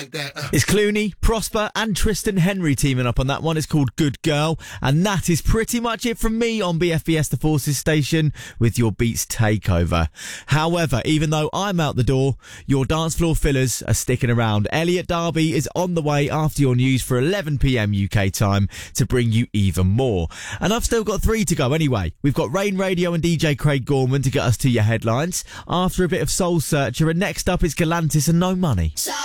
It's Clooney, Prosper and Tristan Henry teaming up on that one. It's called Good Girl. And that is pretty much it from me on BFBS The Forces station with your Beats Takeover. However, even though I'm out the door, your dance floor fillers are sticking around. Elliot Darby is on the way after your news for 11 p.m. UK time to bring you even more. And I've still got 3 to go anyway. We've got Rain Radio and DJ Craig Gorman to get us to your headlines. After a bit of Soul Searcher, and next up is Galantis and No Money.